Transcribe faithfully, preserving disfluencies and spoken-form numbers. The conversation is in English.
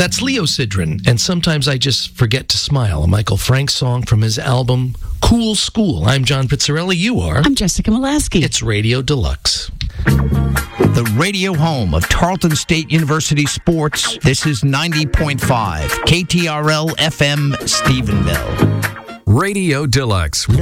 That's Leo Sidran, and Sometimes I Just Forget to Smile, a Michael Frank song from his album Cool School. I'm John Pizzarelli. You are? I'm Jessica Molaski. It's Radio Deluxe. The radio home of Tarleton State University sports. This is ninety point five K T R L F M Stephenville. Radio Deluxe.